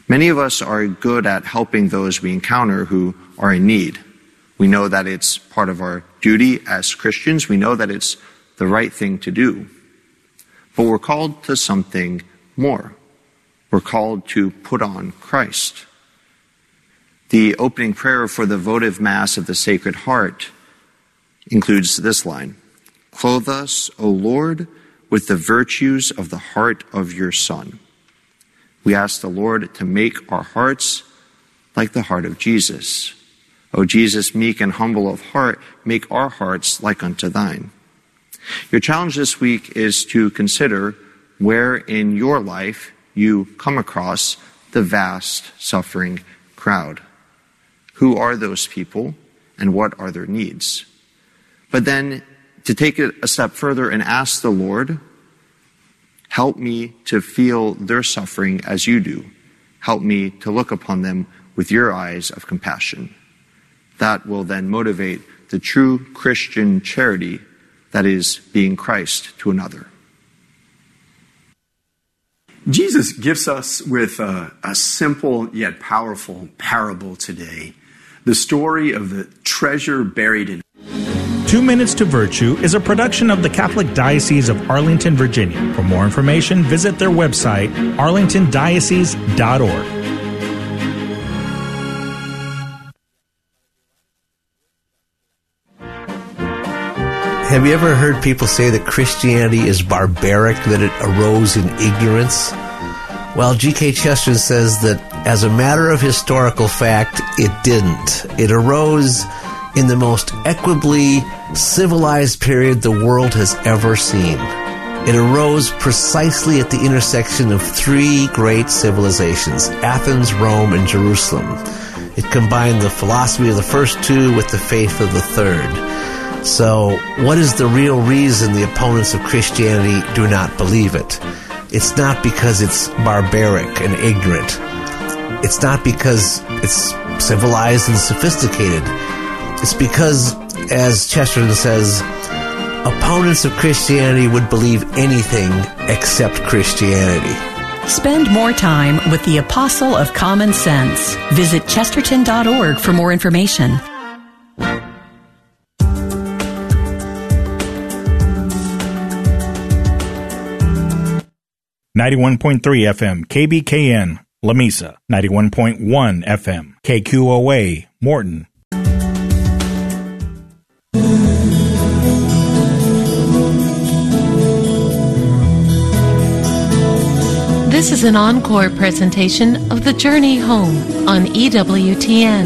Many of us are good at helping those we encounter who are in need. We know that it's part of our duty as Christians. We know that it's the right thing to do. But we're called to something more. We're called to put on Christ. The opening prayer for the votive Mass of the Sacred Heart includes this line: "Clothe us, O Lord, with the virtues of the heart of your Son." We ask the Lord to make our hearts like the heart of Jesus. O Jesus, meek and humble of heart, make our hearts like unto thine. Your challenge this week is to consider where in your life you come across the vast suffering crowd. Who are those people and what are their needs? But then to take it a step further and ask the Lord, help me to feel their suffering as you do. Help me to look upon them with your eyes of compassion. That will then motivate the true Christian charity that is being Christ to another. Jesus gives us with a simple yet powerful parable today, the story of the treasure buried in. 2 Minutes to Virtue is a production of the Catholic Diocese of Arlington, Virginia. For more information, visit their website, arlingtondiocese.org. Have you ever heard people say that Christianity is barbaric, that it arose in ignorance? Well, G.K. Chesterton says that as a matter of historical fact, it didn't. It arose in the most equably civilized period the world has ever seen. It arose precisely at the intersection of 3 great civilizations, Athens, Rome, and Jerusalem. It combined the philosophy of the first 2 with the faith of the third. So, what is the real reason the opponents of Christianity do not believe it? It's not because it's barbaric and ignorant. It's not because it's civilized and sophisticated. It's because, as Chesterton says, opponents of Christianity would believe anything except Christianity. Spend more time with the Apostle of Common Sense. Visit chesterton.org for more information. 91.3 FM, KBKN, Lamesa. 91.1 FM, KQOA, Morton. This is an encore presentation of The Journey Home on EWTN.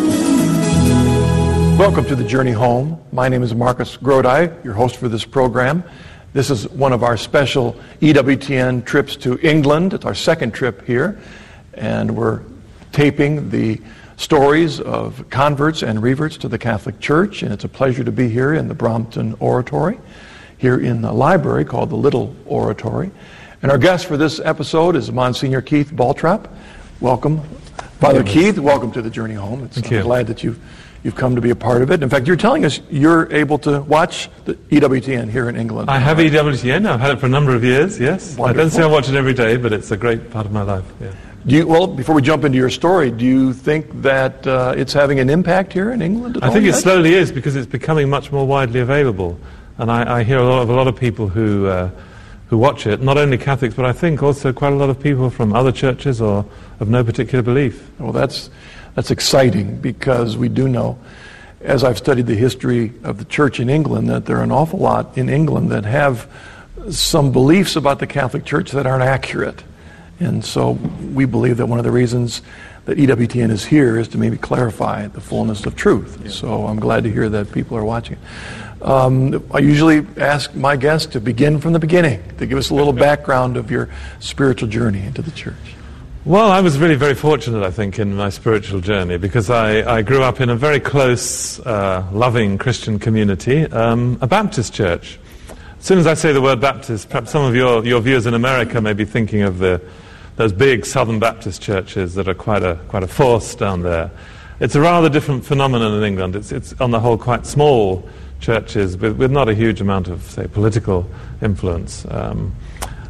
Welcome to The Journey Home. My name is Marcus Grodi, your host for this program. This is one of our special EWTN trips to England. It's our second trip here, and we're taping the stories of converts and reverts to the Catholic Church, and it's a pleasure to be here in the Brompton Oratory, here in the library called the Little Oratory. And our guest for this episode is Monsignor Keith Baltrop. Welcome. Father Keith, welcome to The Journey Home. I'm glad that you've come to be a part of it. In fact, you're telling us you're able to watch the EWTN here in England. I have EWTN. I've had it for a number of years, yes. Wonderful. I don't say I watch it every day, but it's a great part of my life. Yeah. Well, before we jump into your story, do you think that it's having an impact here in England at all? I think it slowly is, because it's becoming much more widely available. And I hear a lot of people who watch it, not only Catholics, but I think also quite a lot of people from other churches or of no particular belief. Well, that's exciting, because we do know, as I've studied the history of the Church in England, that there are an awful lot in England that have some beliefs about the Catholic Church that aren't accurate. And so we believe that one of the reasons that EWTN is here is to maybe clarify the fullness of truth. Yeah. So I'm glad to hear that people are watching. I usually ask my guests to begin from the beginning, to give us a little background of your spiritual journey into the Church. Well, I was really very fortunate, I think, in my spiritual journey, because I grew up in a very close, loving Christian community, a Baptist church. As soon as I say the word Baptist, perhaps some of your viewers in America may be thinking of those big Southern Baptist churches that are quite a force down there. It's a rather different phenomenon in England. It's on the whole quite small churches with not a huge amount of, say, political influence.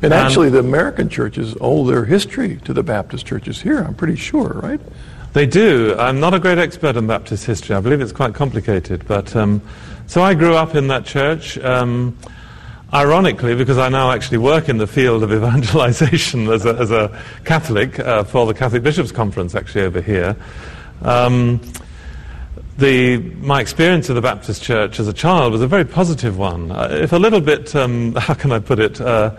And actually, the American churches owe their history to the Baptist churches here, I'm pretty sure, right? They do. I'm not a great expert on Baptist history. I believe it's quite complicated. But so I grew up in that church. Ironically, because I now actually work in the field of evangelization as a Catholic for the Catholic Bishops' Conference, actually over here. My experience of the Baptist Church as a child was a very positive one. If a little bit, how can I put it,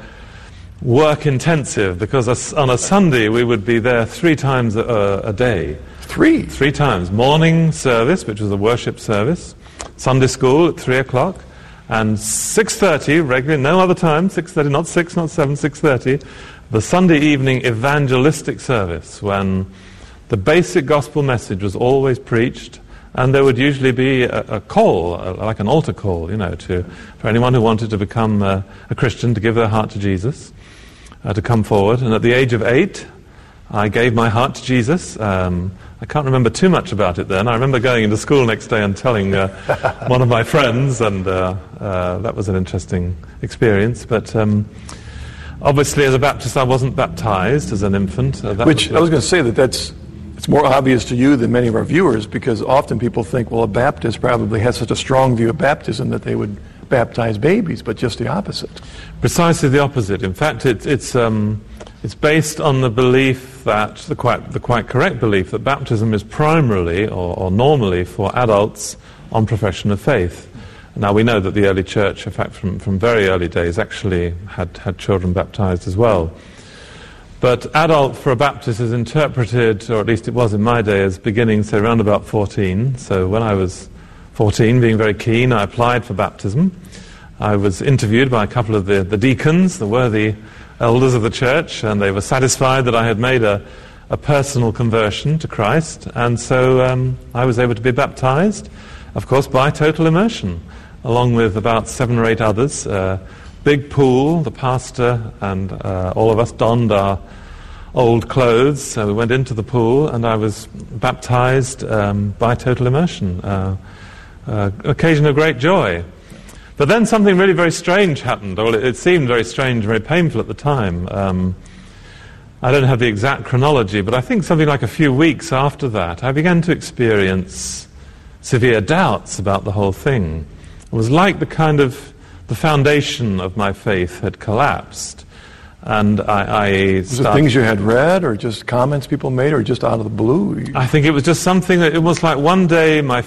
work intensive, because on a Sunday we would be there 3 times a day. Three times. Morning service, which was a worship service. Sunday school at 3 o'clock. And 6:30, regularly, no other time, 6:30, not 6, not 7, 6:30, the Sunday evening evangelistic service, when the basic gospel message was always preached, and there would usually be a call, like an altar call, for anyone who wanted to become a Christian, to give their heart to Jesus, to come forward. And at the age of 8, I gave my heart to Jesus. I can't remember too much about it then. I remember going into school next day and telling one of my friends, and that was an interesting experience. But obviously, as a Baptist, I wasn't baptized as an infant. Which I was going to say it's more obvious to you than many of our viewers, because often people think, well, a Baptist probably has such a strong view of baptism that they would baptize babies, but just the opposite. Precisely the opposite. In fact, it's based on the belief that, the quite correct belief, that baptism is primarily or normally for adults on profession of faith. Now, we know that the early church, in fact, from very early days, actually had children baptized as well. But adult for a Baptist is interpreted, or at least it was in my day, as beginning, say, around about 14. So when I was 14, being very keen, I applied for baptism. I was interviewed by a couple of the deacons, the worthy elders of the church, and they were satisfied that I had made a personal conversion to Christ, and so I was able to be baptized, of course, by total immersion, along with about 7 or 8 others. Big pool, the pastor and all of us donned our old clothes, so we went into the pool, and I was baptized by total immersion. Occasion of great joy. But then something really very strange happened. Well, it seemed very strange, very painful at the time. I don't have the exact chronology, but I think something like a few weeks after that, I began to experience severe doubts about the whole thing. It was like the foundation of my faith had collapsed. And Was it things you had read, or just comments people made, or just out of the blue? I think it was just something that, it was like one day my